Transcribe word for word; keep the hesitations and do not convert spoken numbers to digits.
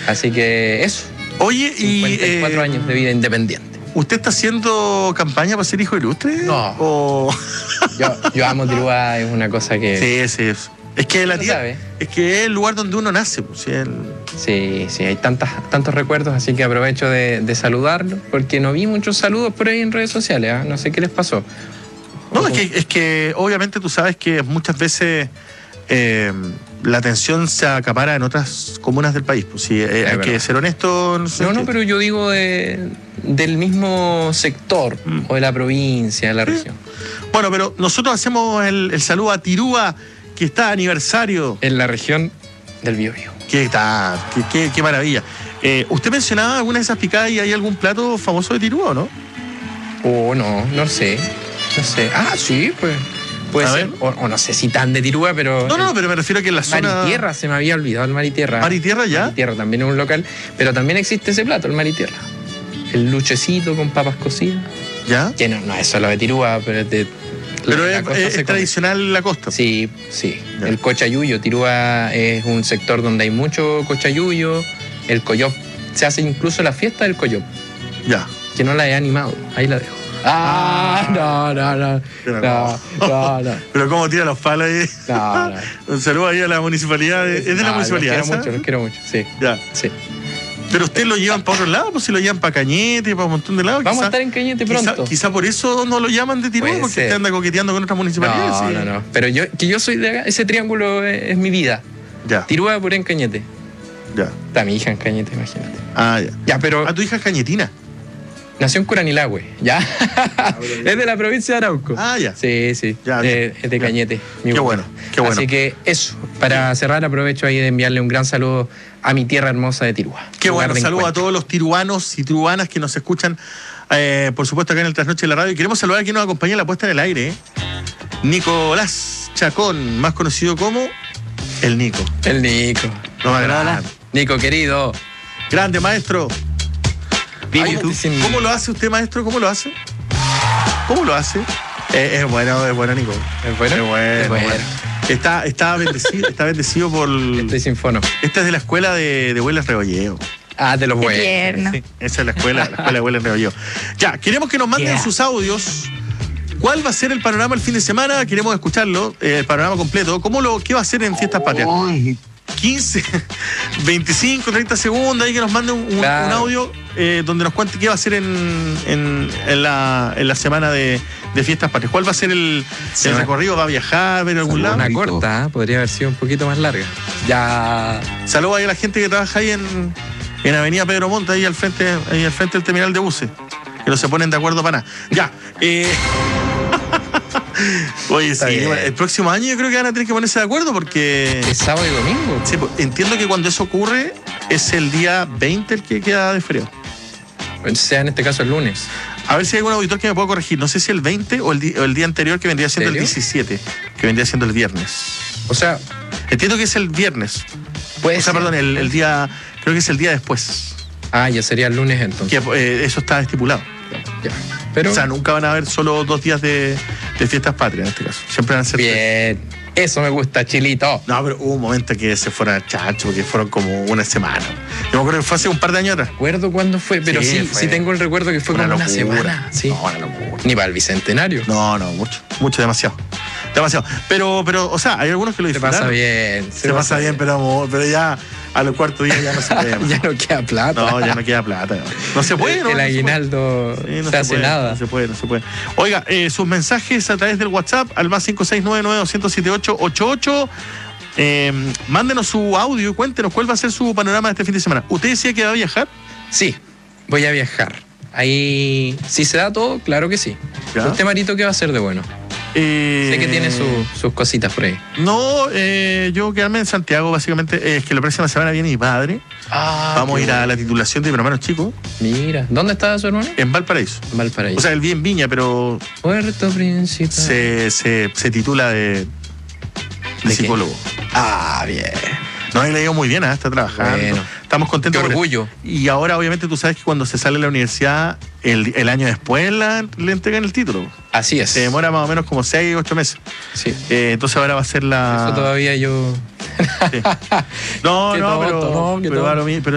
Así que eso. Oye, y... cincuenta y cuatro eh, años de vida independiente. ¿Usted está haciendo campaña para ser hijo ilustre? No. O... Yo, yo amo Tirúa, es una cosa que... Sí, sí. Es, es que la Lo tía, sabe. es que es el lugar donde uno nace. Pues, sí, el... Sí, sí, hay tantas, tantos recuerdos, así que aprovecho de, de saludarlos, porque no vi muchos saludos por ahí en redes sociales, ¿eh? No sé qué les pasó. No, es que, es que obviamente tú sabes que muchas veces eh, la atención se acapara en otras comunas del país. Pues sí, eh, hay verdad. que ser honesto. No, sé No, qué. no, pero yo digo de, del mismo sector, Mm. o de la provincia, de la Sí. región. Bueno, pero nosotros hacemos el, el saludo a Tirúa, que está de aniversario. En la región del Biobío. ¿Qué está? Qué, qué, qué maravilla. Eh, ¿Usted mencionaba alguna de esas picadas y hay algún plato famoso de Tirúa o no? Oh, no, no sé, no sé. Ah, sí, pues, puede A ser. ver. O, o no sé si tan de Tirúa, pero... No, no, pero me refiero a que en la zona... Maritierra, se me había olvidado el Maritierra. ¿Maritierra ya? Maritierra también es un local, pero también existe ese plato, el Maritierra. El luchecito con papas cocidas. ¿Ya? Que no, no es solo de Tirúa, pero es de... Pero la es, costa es se come. tradicional en la costa. Sí, sí. Ya. El cochayuyo. Tirúa es un sector donde hay mucho cochayuyo. El coyop. Se hace incluso la fiesta del coyop, Ya. que no la he animado. Ahí la dejo. Ah, no, no, no. Pero No, no, no. Pero cómo tira los palos ahí. No, no. Un saludo ahí a la municipalidad. ¿Es de la No, municipalidad Los quiero esa? mucho, los quiero mucho, sí. Ya. Sí. Pero ustedes lo llevan para otro lado, pues si lo llevan para Cañete, para un montón de lados. Vamos quizá, a estar en Cañete quizá- pronto. Quizá por eso no lo llaman de Tirúa, Puede porque ser. usted anda coqueteando con otras municipalidades. No, sí. no, no. Pero yo, que yo soy de acá, ese triángulo es, es mi vida. Ya, Tirúa, Purén, Cañete. ya. Está mi hija en Cañete, imagínate. Ah, ya. Ya, pero Ah, tu hija es cañetina. nació en Curanilahue, ¿ya? Es de la provincia de Arauco. Ah, ya. Sí, sí. Ya, de- es de ya. Cañete. mi Qué abuelo. bueno, qué bueno. Así que eso, para cerrar aprovecho ahí de enviarle un gran saludo a mi tierra hermosa de Tirúa. Qué Lugar bueno. de Saludos a encuentro. todos los tiruanos y tiruanas que nos escuchan, eh, por supuesto, acá en el Trasnoche de la Radio. Y queremos saludar a quien nos acompaña en la puesta en el aire, ¿eh? Nicolás Chacón, más conocido como el Nico. El Nico. Lo más grande. Nico, querido. Grande, maestro. Bien, Ay, ¿y tú? Sin- ¿Cómo lo hace usted, maestro? ¿Cómo lo hace? ¿Cómo lo hace? Eh, es bueno, es bueno, Nico. ¿Es bueno? Es bueno, Es bueno. bueno. Está, está bendecido, está bendecido por... Estoy sin fono. Esta es de la escuela de, de Huelas Rebolleo. Ah, de los Qué buenos. tierno. Sí. Esa es la escuela, la escuela de Huelas Rebolleo. Ya, queremos que nos manden Yeah. sus audios. ¿Cuál va a ser el panorama el fin de semana? Queremos escucharlo, eh, el panorama completo. ¿Cómo lo, ¿Qué va a hacer en Fiestas Patrias? quince, veinticinco, treinta segundos, ahí que nos mande un, un- Claro. un audio eh, donde nos cuente qué va a hacer en, en, en la, en la semana de, de Fiestas Patrias. ¿Cuál va a ser el, Sí, el una- recorrido? ¿Va a viajar? ¿Va a ir a algún lado? Una corta, ¿eh? Podría haber sido un poquito más larga. Ya. Saludos ahí a la gente que trabaja ahí en, en Avenida Pedro Montt, ahí al frente, ahí al frente del terminal de buses, que no se ponen de acuerdo para nada. Ya. Eh... Oye, Está sí, bien. el próximo año yo creo que van a tener que ponerse de acuerdo porque... Es sábado y domingo. Sí, pues, entiendo que cuando eso ocurre es el día veinte el que queda de feriado. O sea, en este caso el lunes. A ver si hay algún auditor que me pueda corregir. No sé si el veinte o el, di- o el día anterior que vendría siendo el ¿Serio? diecisiete, que vendría siendo el viernes. O sea, Entiendo que es el viernes. puede O sea, ser. perdón, el, el día... Creo que es el día después. Ah, ya sería el lunes entonces. Que eh, eso está estipulado. Ya. Pero O sea, nunca van a haber solo dos días de, de fiestas patrias en este caso. Siempre van a ser tres. bien. Eso me gusta, Chilito. No, pero hubo un momento que se fueron chacho, que fueron como una semana. Yo me acuerdo que fue hace un par de años atrás. Recuerdo cuándo fue, pero Sí, sí, sí, fue tengo el recuerdo que fue una como una locura. semana. Sí. No, una locura. Ni para el bicentenario. No, no, mucho, mucho, demasiado. Demasiado. Pero, pero, o sea, hay algunos que lo Se disfrutaron. pasa bien. Se, pasa bien, pero, amor, pero ya a los cuartos días ya no se puede. más. Ya no queda plata. No, ya no queda plata. No, no se puede, ¿no? El No se puede. aguinaldo Sí, no se se hace puede, nada. No se puede, no se puede. Oiga, eh, sus mensajes a través del WhatsApp al más cinco seis nueve nueve dos cero siete ocho ocho ocho. Eh, mándenos su audio y cuéntenos cuál va a ser su panorama de este fin de semana. ¿Usted decía que va a viajar? Sí, voy a viajar. Ahí, si se da todo, claro que sí. Ya. ¿Usted, Marito, qué va a hacer de bueno? Eh, Sé que tiene su- sus cositas por ahí. No, eh, yo quedarme en Santiago, básicamente. Eh, es que la próxima semana viene mi padre. Ah, Vamos a ir a la titulación de mi hermano chico Mira, ¿dónde está su hermano? en Valparaíso. Valparaíso. O sea, él vive en Viña, pero Puerto Príncipe. se, se, se titula de, de qué? psicólogo. Ah, bien. No, y le digo muy bien, ¿eh? Está trabajando. Bueno. Estamos contentos. Qué por él. orgullo. Y ahora, obviamente, tú sabes que cuando se sale de la universidad, el, el año después la- le entregan el título. Así es. Se demora más o menos como seis, ocho meses. Sí. Eh, entonces ahora va a ser la... Eso todavía yo. Sí. No, Qué no, tonto, pero, no, qué pero, va tonto. lo mi- pero